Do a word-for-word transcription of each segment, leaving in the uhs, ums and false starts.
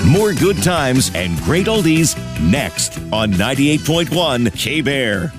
More good times and great oldies next on ninety-eight point one K-Bear.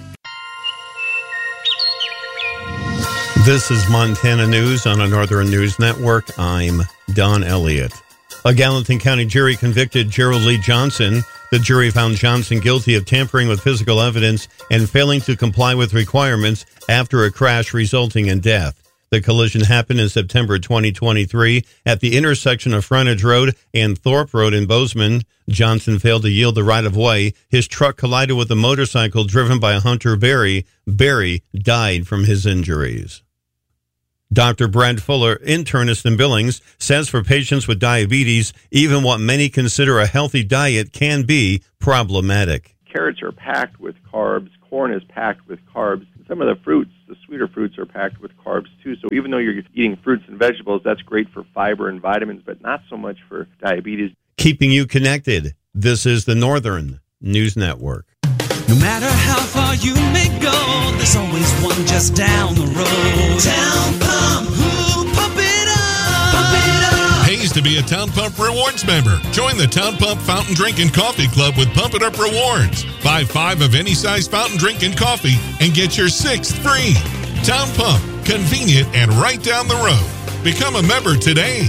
This is Montana News on a Northern News Network. I'm Don Elliott. A Gallatin County jury convicted Gerald Lee Johnson. The jury found Johnson guilty of tampering with physical evidence and failing to comply with requirements after a crash resulting in death. The collision happened in September twenty twenty-three at the intersection of Frontage Road and Thorpe Road in Bozeman. Johnson failed to yield the right-of-way. His truck collided with a motorcycle driven by Hunter Berry. Berry died from his injuries. Doctor Brad Fuller, internist in Billings, says for patients with diabetes, even what many consider a healthy diet can be problematic. Carrots are packed with carbs. Corn is packed with carbs. Some of the fruits, the sweeter fruits, are packed with carbs too. So even though you're eating fruits and vegetables, that's great for fiber and vitamins, but not so much for diabetes. Keeping you connected. This is the Northern News Network. No matter how far you may go, there's always one just down the road. Town Pump, ooh, pump it up, pump it up. Pays to be a Town Pump Rewards member. Join the Town Pump Fountain Drink and Coffee Club with Pump It Up Rewards. Buy five of any size fountain drink and coffee and get your sixth free. Town Pump, convenient and right down the road. Become a member today.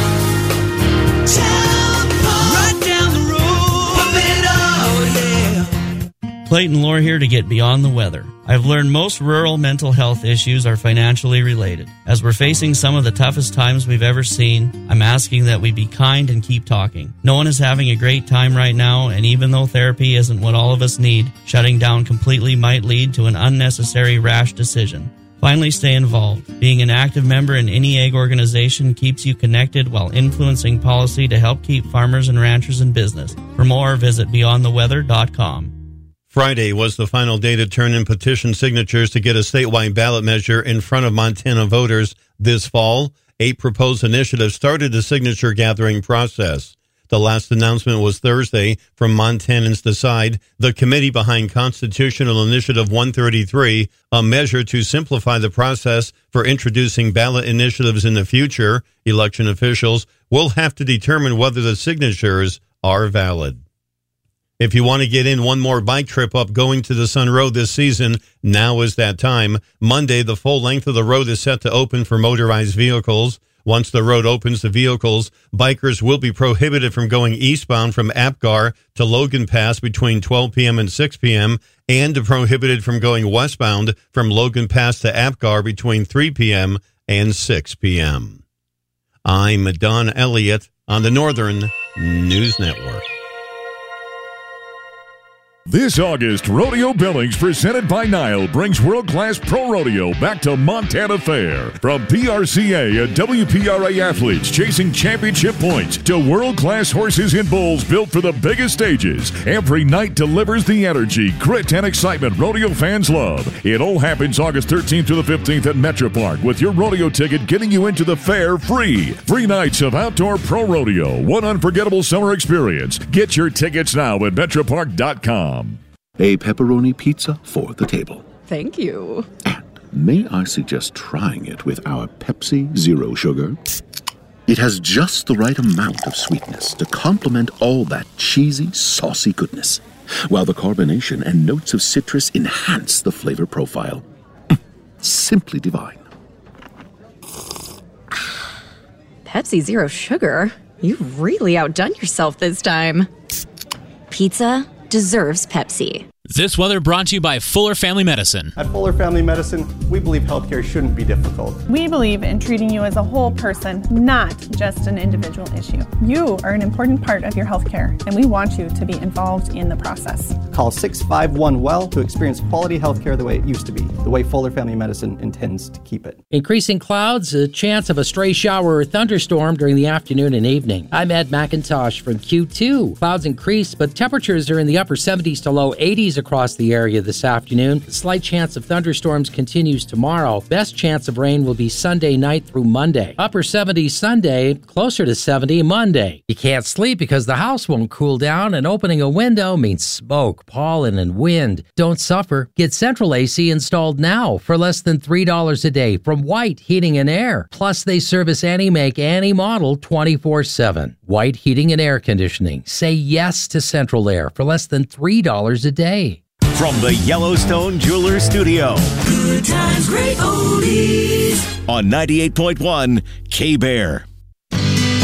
Town Pump, right down the road. Pump it up, oh yeah. Clayton Lohr here to get beyond the weather. I've learned most rural mental health issues are financially related. As we're facing some of the toughest times we've ever seen, I'm asking that we be kind and keep talking. No one is having a great time right now, and even though therapy isn't what all of us need, shutting down completely might lead to an unnecessary rash decision. Finally, stay involved. Being an active member in any ag organization keeps you connected while influencing policy to help keep farmers and ranchers in business. For more, visit beyond the weather dot com. Friday was the final day to turn in petition signatures to get a statewide ballot measure in front of Montana voters this fall. Eight proposed initiatives started the signature gathering process. The last announcement was Thursday from Montanans Decide, the committee behind Constitutional Initiative one thirty-three, a measure to simplify the process for introducing ballot initiatives in the future. Election officials will have to determine whether the signatures are valid. If you want to get in one more bike trip up going to the Sun Road this season, now is that time. Monday, the full length of the road is set to open for motorized vehicles. Once the road opens to vehicles, bikers will be prohibited from going eastbound from Apgar to Logan Pass between twelve p.m. and six p.m. and prohibited from going westbound from Logan Pass to Apgar between three p.m. and six p.m. I'm Don Elliott on the Northern News Network. This August, Rodeo Billings, presented by Nile, brings world-class pro rodeo back to Montana Fair. From P R C A and W P R A athletes chasing championship points to world-class horses and bulls built for the biggest stages, every night delivers the energy, grit, and excitement rodeo fans love. It all happens August thirteenth to the fifteenth at Metro Park, with your rodeo ticket getting you into the fair free. Three nights of outdoor pro rodeo, one unforgettable summer experience. Get your tickets now at metro park dot com. A pepperoni pizza for the table. Thank you. And may I suggest trying it with our Pepsi Zero Sugar? It has just the right amount of sweetness to complement all that cheesy, saucy goodness, while the carbonation and notes of citrus enhance the flavor profile. Simply divine. Pepsi Zero Sugar? You've really outdone yourself this time. Pizza deserves Pepsi. This weather brought to you by Fuller Family Medicine. At Fuller Family Medicine, we believe healthcare shouldn't be difficult. We believe in treating you as a whole person, not just an individual issue. You are an important part of your healthcare, and we want you to be involved in the process. Call six five one W E L L to experience quality healthcare the way it used to be, the way Fuller Family Medicine intends to keep it. Increasing clouds, a chance of a stray shower or thunderstorm during the afternoon and evening. I'm Ed McIntosh from Q two. Clouds increase, but temperatures are in the upper seventies to low eighties across the area this afternoon. The slight chance of thunderstorms continues tomorrow. Best chance of rain will be Sunday night through Monday. Upper seventies Sunday, closer to seventy Monday. You can't sleep because the house won't cool down, and opening a window means smoke, pollen, and wind. Don't suffer. Get Central A C installed now for less than three dollars a day from White Heating and Air. Plus, they service any make, any model twenty-four seven. White Heating and Air Conditioning. Say yes to Central Air for less than three dollars a day. From the Yellowstone Jewelers Studio. Good times, great oldies. On ninety-eight point one K-Bear.